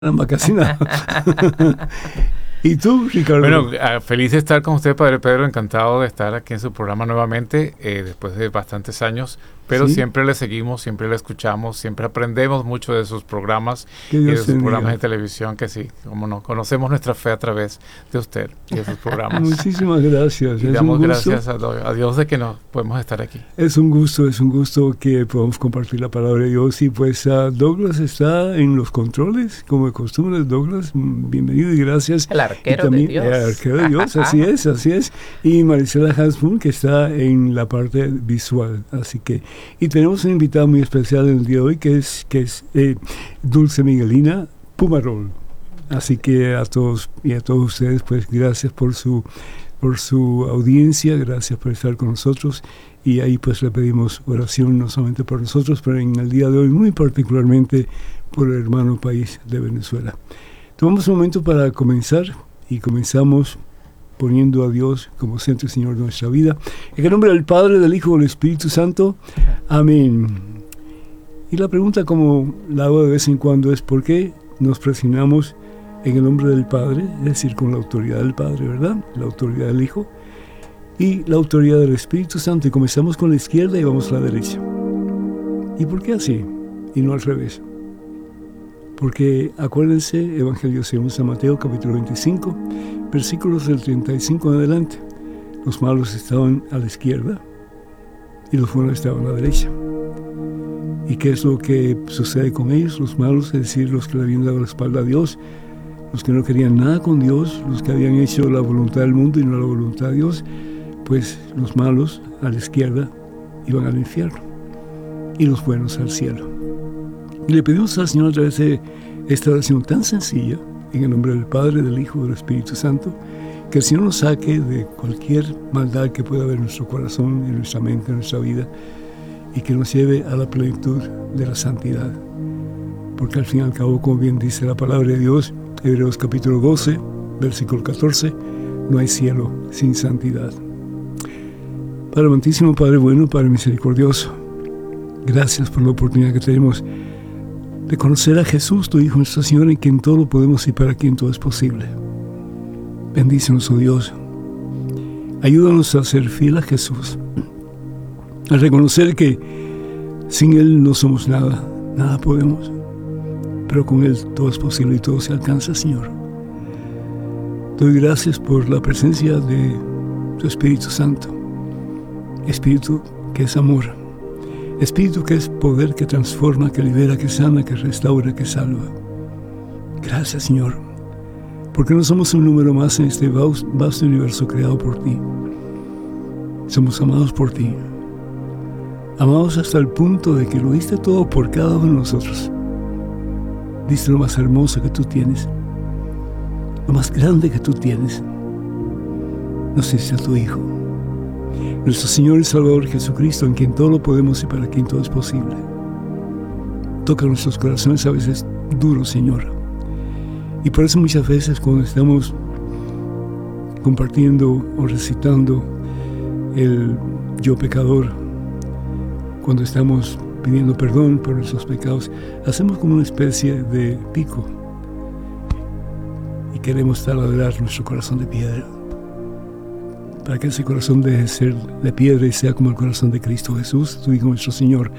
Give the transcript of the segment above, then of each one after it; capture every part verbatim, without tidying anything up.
Caramba, casi nada. ¿Y tú, Ricardo? Bueno, uh, feliz de estar con usted, Padre Pedro, encantado de estar aquí en su programa nuevamente, eh, después de bastantes años, pero ¿sí? Siempre le seguimos, siempre le escuchamos, siempre aprendemos mucho de sus programas y de sus programas de televisión, que sí, como no, conocemos nuestra fe a través de usted y de sus programas. Muchísimas gracias. Y es damos gracias a, a Dios de que nos podemos estar aquí. Es un gusto, es un gusto que podamos compartir la palabra de Dios. Y pues uh, Douglas está en los controles, como de costumbre. Douglas, bienvenido y gracias. El arquero también, de Dios. El arquero de Dios, así es, así es. Y Marisela Hasbun, que está en la parte visual. Así que, y tenemos un invitado muy especial el día de hoy, que es, que es eh, Dulce Miguelina Pumarol. Así que a todos y a todos ustedes, pues gracias por su, por su audiencia, gracias por estar con nosotros. Y ahí pues le pedimos oración no solamente por nosotros, pero en el día de hoy muy particularmente por el hermano país de Venezuela. Tomamos un momento para comenzar y comenzamos poniendo a Dios como centro y Señor de nuestra vida. En el nombre del Padre, del Hijo y del Espíritu Santo. Amén. Y la pregunta, como la hago de vez en cuando, es ¿por qué nos presionamos en el nombre del Padre? Es decir, con la autoridad del Padre, ¿verdad? La autoridad del Hijo y la autoridad del Espíritu Santo. Y comenzamos con la izquierda y vamos a la derecha. ¿Y por qué así? Y no al revés. Porque acuérdense, Evangelio según San Mateo, capítulo veinticinco, versículos del treinta y cinco en adelante. Los malos estaban a la izquierda y los buenos estaban a la derecha. ¿Y qué es lo que sucede con ellos? Los malos, es decir, los que le habían dado la espalda a Dios, los que no querían nada con Dios, los que habían hecho la voluntad del mundo y no la voluntad de Dios, pues los malos a la izquierda iban al infierno y los buenos al cielo. Y le pedimos al Señor a través de esta oración tan sencilla, en el nombre del Padre, del Hijo y del Espíritu Santo, que el Señor nos saque de cualquier maldad que pueda haber en nuestro corazón, en nuestra mente, en nuestra vida, y que nos lleve a la plenitud de la santidad. Porque al fin y al cabo, como bien dice la palabra de Dios, Hebreos capítulo doce, versículo catorce, no hay cielo sin santidad. Padre amantísimo, Padre bueno, Padre misericordioso, gracias por la oportunidad que tenemos de conocer a Jesús, tu Hijo, nuestro Señor, en quien todo lo podemos y para quien todo es posible. Bendícenos, oh Dios. Ayúdanos a ser fiel a Jesús, a reconocer que sin Él no somos nada, nada podemos, pero con Él todo es posible y todo se alcanza, Señor. Doy gracias por la presencia de tu Espíritu Santo, Espíritu que es amor, Espíritu que es poder, que transforma, que libera, que sana, que restaura, que salva. Gracias, Señor, porque no somos un número más en este vasto universo creado por ti. Somos amados por ti, amados hasta el punto de que lo diste todo por cada uno de nosotros. Diste lo más hermoso que tú tienes, lo más grande que tú tienes. Nos diste a tu Hijo, nuestro Señor y Salvador Jesucristo, en quien todo lo podemos y para quien todo es posible. Toca nuestros corazones a veces duros, Señor. Y por eso muchas veces cuando estamos compartiendo o recitando el yo pecador, cuando estamos pidiendo perdón por nuestros pecados, hacemos como una especie de pico y queremos taladrar nuestro corazón de piedra, para que ese corazón deje de ser de piedra y sea como el corazón de Cristo Jesús, tu Hijo nuestro Señor.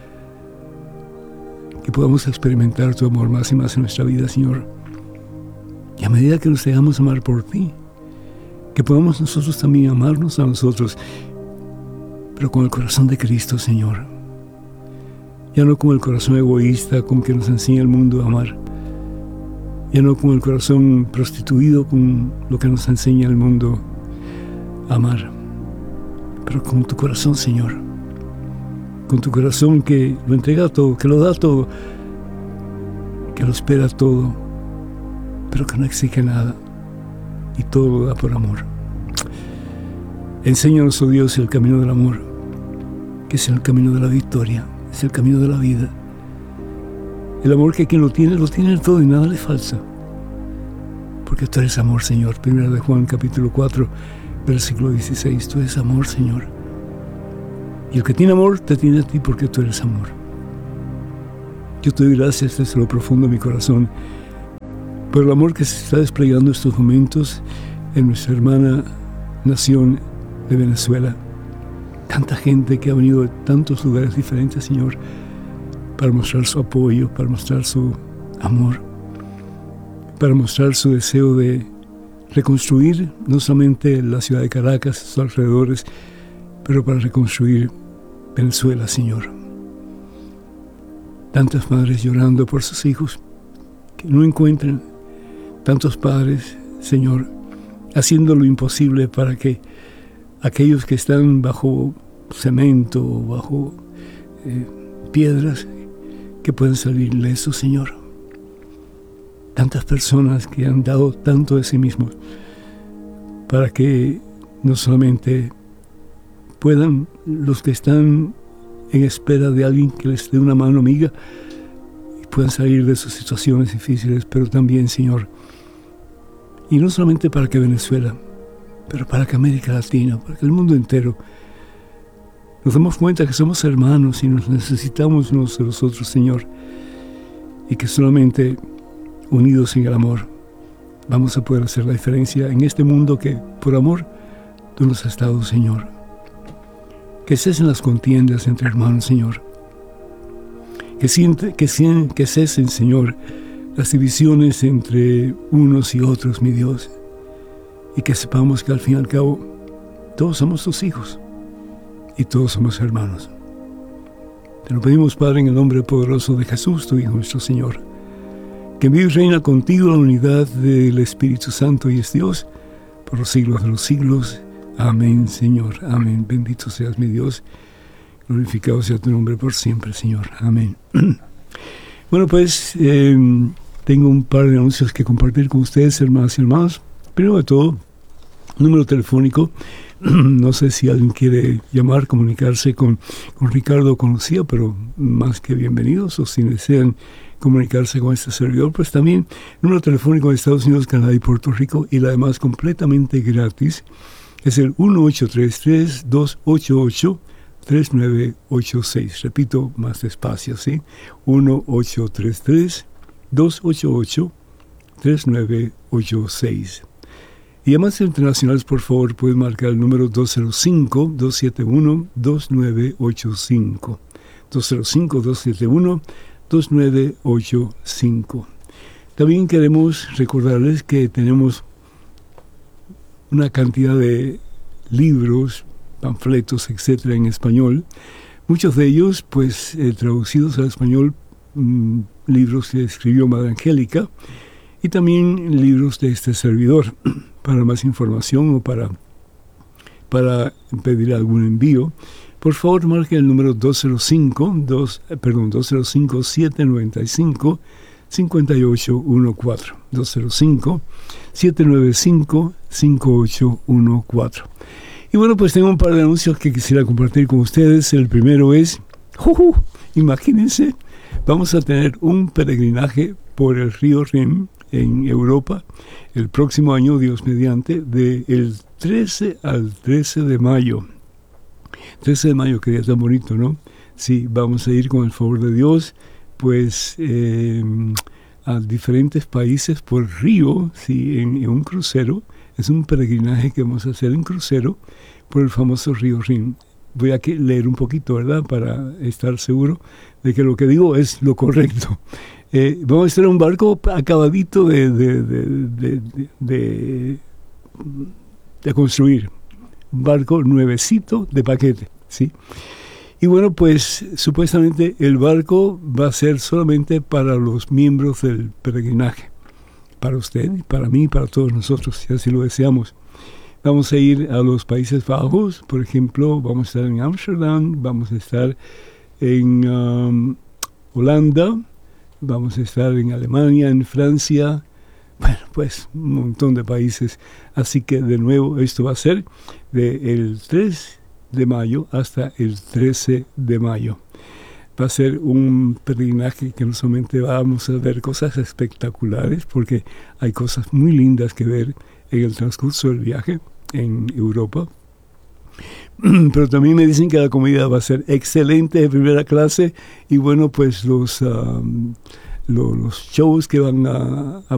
Que podamos experimentar tu amor más y más en nuestra vida, Señor. Y a medida que nos dejamos amar por ti, que podamos nosotros también amarnos a nosotros, pero con el corazón de Cristo, Señor. Ya no con el corazón egoísta con que nos enseña el mundo a amar. Ya no con el corazón prostituido con lo que nos enseña el mundo amar, pero con tu corazón, Señor, con tu corazón que lo entrega todo, que lo da todo, que lo espera todo, pero que no exige nada y todo lo da por amor. Enséñanos, oh Dios, el camino del amor, que es el camino de la victoria, es el camino de la vida. El amor que quien lo tiene, lo tiene todo y nada le falta, porque tú eres amor, Señor. Primera de Juan capítulo cuatro, versículo dieciséis, tú eres amor, Señor. Y el que tiene amor, te tiene a ti porque tú eres amor. Yo te doy gracias desde lo profundo de mi corazón por el amor que se está desplegando en estos momentos en nuestra hermana nación de Venezuela. Tanta gente que ha venido de tantos lugares diferentes, Señor, para mostrar su apoyo, para mostrar su amor, para mostrar su deseo de reconstruir no solamente la ciudad de Caracas, sus alrededores, pero para reconstruir Venezuela, Señor. Tantas madres llorando por sus hijos que no encuentran, tantos padres, Señor, haciendo lo imposible para que aquellos que están bajo cemento, bajo eh, piedras, que puedan salir ilesos, Señor. Tantas personas que han dado tanto de sí mismos para que no solamente puedan los que están en espera de alguien que les dé una mano amiga y puedan salir de sus situaciones difíciles, pero también, Señor, y no solamente para que Venezuela, pero para que América Latina, para que el mundo entero nos demos cuenta que somos hermanos y nos necesitamos unos de los otros, Señor, y que solamente unidos en el amor vamos a poder hacer la diferencia en este mundo que por amor tú nos has dado, Señor. Que cesen las contiendas entre hermanos, Señor. Que, siente, que, que cesen, Señor, las divisiones entre unos y otros, mi Dios. Y que sepamos que al fin y al cabo todos somos tus hijos y todos somos hermanos. Te lo pedimos, Padre, en el nombre poderoso de Jesús, tu Hijo, nuestro Señor, que vive y reina contigo la unidad del Espíritu Santo y es Dios por los siglos de los siglos. Amén, Señor. Amén. Bendito seas, mi Dios. Glorificado sea tu nombre por siempre, Señor. Amén. Bueno, pues eh, tengo un par de anuncios que compartir con ustedes, hermanas y hermanos. Primero de todo, número telefónico. No sé si alguien quiere llamar, comunicarse con, con Ricardo o con Lucía, pero más que bienvenidos. O si desean comunicarse con este servidor, pues también número telefónico de Estados Unidos, Canadá y Puerto Rico, y además completamente gratis. Es el uno ocho tres tres, dos ocho ocho, tres nueve ocho seis. Repito más despacio, ¿sí? uno ocho tres tres, dos ocho ocho, tres nueve ocho seis. Y además internacionales, por favor, pueden marcar el número dos cero cinco, dos siete uno, dos nueve ocho cinco. dos cero cinco, dos siete uno, dos nueve ocho cinco. También queremos recordarles que tenemos una cantidad de libros, panfletos, etcétera, en español. Muchos de ellos, pues, eh, traducidos al español, mmm, libros que escribió Madre Angélica, y también libros de este servidor. Para más información o para, para pedir algún envío, por favor marque el número dos cero cinco, dos, perdón, dos cero cinco, siete nueve cinco, cinco ocho uno cuatro. dos cero cinco, siete nueve cinco, cinco ocho uno cuatro. Y bueno, pues tengo un par de anuncios que quisiera compartir con ustedes. El primero es, ¡juju! Imagínense, vamos a tener un peregrinaje por el río Rin en Europa el próximo año, Dios mediante, del trece al trece de mayo. trece de mayo, que día tan bonito, ¿no? Sí, vamos a ir con el favor de Dios, pues eh, a diferentes países por río, sí, en, en un crucero. Es un peregrinaje que vamos a hacer en crucero por el famoso río Rin. Voy a leer un poquito, ¿verdad?, para estar seguro de que lo que digo es lo correcto. Eh, vamos a estar en un barco acabadito de, de, de, de, de, de, de construir. Un barco nuevecito de paquete, ¿sí? Y bueno, pues supuestamente el barco va a ser solamente para los miembros del peregrinaje. Para usted, para mí, para todos nosotros, si así lo deseamos. Vamos a ir a los Países Bajos, por ejemplo, vamos a estar en Ámsterdam, vamos a estar en um, Holanda, vamos a estar en Alemania, en Francia, bueno, pues un montón de países. Así que de nuevo esto va a ser del tres de mayo hasta el trece de mayo. Va a ser un peregrinaje que no solamente vamos a ver cosas espectaculares, porque hay cosas muy lindas que ver en el transcurso del viaje en Europa, pero también me dicen que la comida va a ser excelente, de primera clase, y bueno, pues los, um, lo, los shows que van a, a